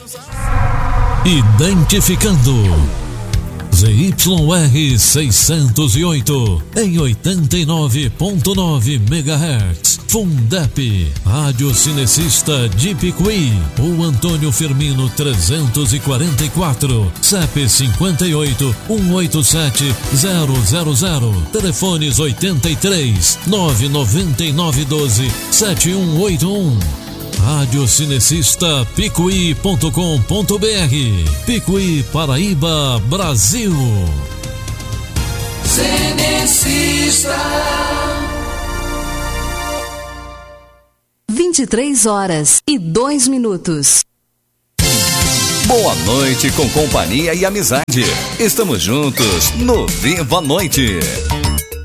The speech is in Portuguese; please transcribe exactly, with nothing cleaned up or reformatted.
Identificando Z Y R seiscentos e oito em oitenta e nove ponto nove megahertz. Fundep, Rádio Cinecista de Picuí. O Antônio Firmino trezentos e quarenta e quatro, C E P cinquenta e oito, cento e oitenta e sete, zero zero zero. Telefones oitenta e três, nove nove nove um dois, sete um oito um. Rádio Cinecista Picuí ponto com ponto br. Picuí, Paraíba, Brasil. Cinecista. vinte e três horas e dois minutos. Boa noite com companhia e amizade. Estamos juntos no Viva a Noite.